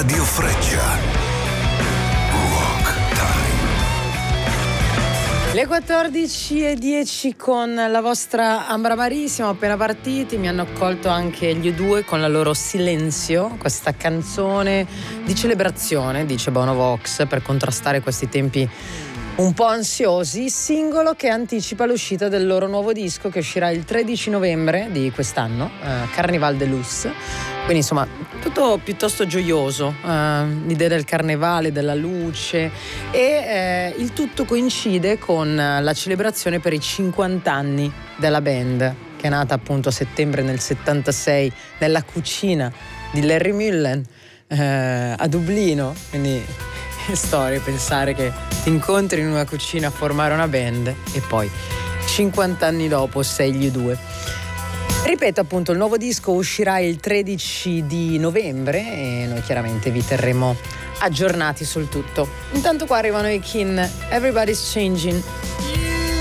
Radio Freccia. Rock Time. Le 14:10 con la vostra Ambra Marie, siamo appena partiti, mi hanno accolto anche gli U2 con la loro Silenzio, questa canzone di celebrazione, dice Bono Vox, per contrastare questi tempi un po' ansiosi, singolo che anticipa l'uscita del loro nuovo disco che uscirà il 13 novembre di quest'anno, Carnival de Luz. Quindi insomma tutto piuttosto gioioso, l'idea del carnevale, della luce, e il tutto coincide con la celebrazione per i 50 anni della band, che è nata appunto a settembre del 76 nella cucina di Larry Mullen a Dublino. Quindi storia, pensare che ti incontri in una cucina a formare una band e poi 50 anni dopo sei gli U2. Ripeto appunto, il nuovo disco uscirà il 13 di novembre e noi chiaramente vi terremo aggiornati sul tutto. Intanto qua arrivano i Kin, Everybody's Changing.